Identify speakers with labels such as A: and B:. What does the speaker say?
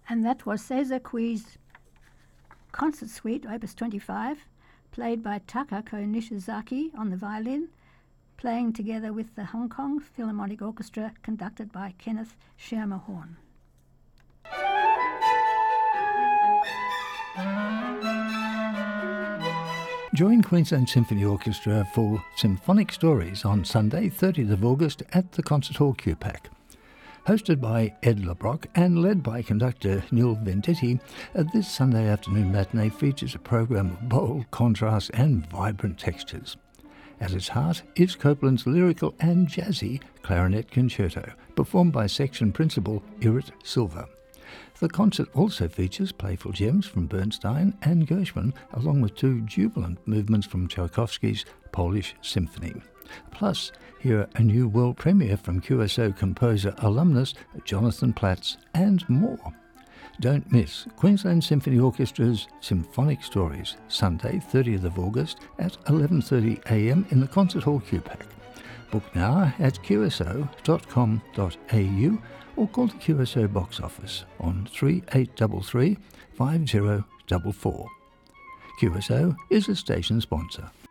A: And that was Cesar Kui's Concert Suite, Opus 25, played by Takako Nishizaki on the violin, playing together with the Hong Kong Philharmonic Orchestra, conducted by Kenneth Schermerhorn.
B: Join Queensland Symphony Orchestra for Symphonic Stories on Sunday, 30th of August at the Concert Hall QPAC. Hosted by Ed LeBrock and led by conductor Neil Venditti, this Sunday afternoon matinee features a program of bold contrast and vibrant textures. At its heart is Copeland's lyrical and jazzy clarinet concerto, performed by section principal Irit Silva. The concert also features playful gems from Bernstein and Gershwin, along with two jubilant movements from Tchaikovsky's Polish Symphony. Plus, hear a new world premiere from QSO composer alumnus Jonathan Platz and more. Don't miss Queensland Symphony Orchestra's Symphonic Stories, Sunday 30th of August at 11:30am in the Concert Hall QPAC. Book now at qso.com.au or call the QSO box office on 3833 5044. QSO is a station sponsor.